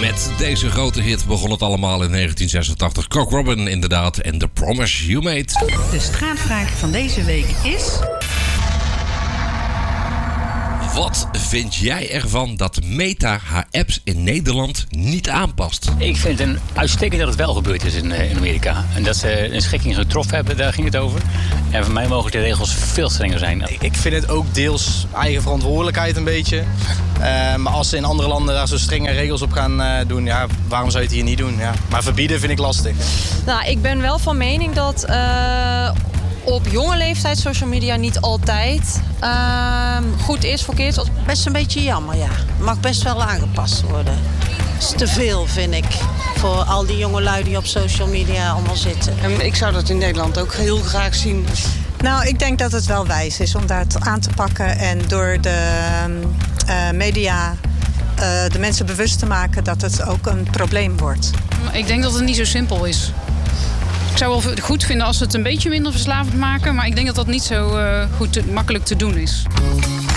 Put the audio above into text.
Met deze grote hit begon het allemaal in 1986. Cock Robin inderdaad en The Promise You Made. De straatvraag van deze week is... Wat vind jij ervan dat Meta haar apps in Nederland niet aanpast? Ik vind het uitstekend dat het wel gebeurd is in Amerika. En dat ze een schikking getroffen hebben, daar ging het over. En voor mij mogen de regels veel strenger zijn. Ik vind het ook deels eigen verantwoordelijkheid een beetje. Maar als ze in andere landen daar zo strenge regels op gaan doen, ja, waarom zou je het hier niet doen? Ja. Maar verbieden vind ik lastig. Nou, ik ben wel van mening dat op jonge leeftijd social media niet altijd goed is voor kids. Best een beetje jammer, ja. Mag best wel aangepast worden. Het is te veel, vind ik, voor al die jongelui die op social media allemaal zitten. Ik zou dat in Nederland ook heel graag zien. Nou, ik denk dat het wel wijs is om dat aan te pakken en door de media de mensen bewust te maken dat het ook een probleem wordt. Ik denk dat het niet zo simpel is. Ik zou wel goed vinden als ze het een beetje minder verslavend maken, maar ik denk dat dat niet zo makkelijk te doen is.